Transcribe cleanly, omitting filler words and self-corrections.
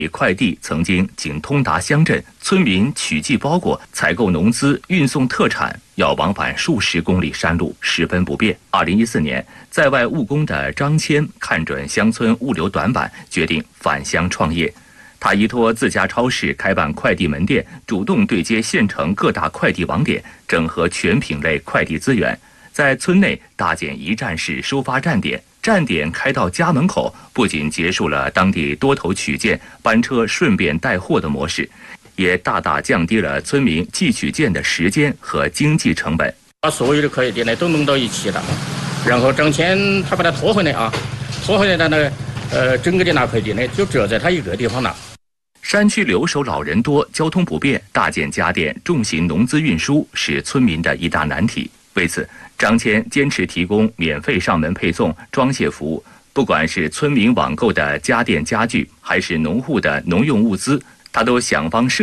快递曾经仅通达乡镇，村民取寄包裹、采购农资、运送特产要往返数十公里山路，十分不便。2014年，在外务工的张谦看准乡村物流短板，决定返乡创业。他依托自家超市开办快递门店，主动对接县城各大快递网点，整合全品类快递资源，在村内搭建一站式收发站点。站点开到家门口，不仅结束了当地多头取件、班车顺便带货的模式，也大大降低了村民寄取件的时间和经济成本。 把所有的快递店呢都弄到一起了，然后张谦他把它拖回来的呢，整个的拿快递呢就只要在他一个地方拿。 山区留守老人多，交通不便，大件家电、重型农资运输是村民的一大难题。为此，张谦坚持提供免费上门配送、装卸服务。不管是村民网购的家电家具，还是农户的农用物资，他都想方设